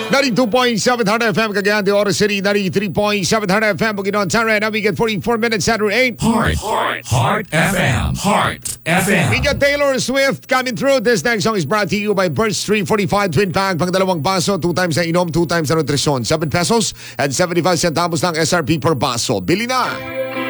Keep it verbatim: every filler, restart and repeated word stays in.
ninety-two point seven Heart F M, Cagayan de Oro City, ninety-three point seven Heart F M, Bukidnon, Tanra, and we get forty-four minutes Saturday eight. Heart, Heart, Heart F M, Heart F M. We got Taylor Swift coming through. This next song is brought to you by Birch three forty-five Twin Pack. Pang dalawang baso, two times na inom, two times na nutrisyon. seven pesos and seventy-five centavos lang S R P per baso. Bili na!